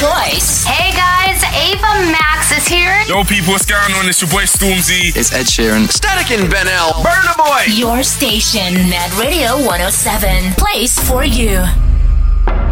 choice. Hey guys, Ava Max is here. Yo people, what's going on? It's your boy Stormzy. It's Ed Sheeran. Static and Ben L. Burna Boy. Your station, Mad Radio 107. Place for you.